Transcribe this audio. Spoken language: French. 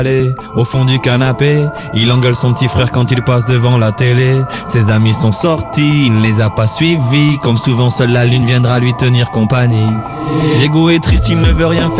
Au fond du canapé, il engueule son petit frère quand il passe devant la télé. Ses amis sont sortis, il ne les a pas suivis. Comme souvent, seule la lune viendra lui tenir compagnie. Diego est triste, il ne veut rien faire.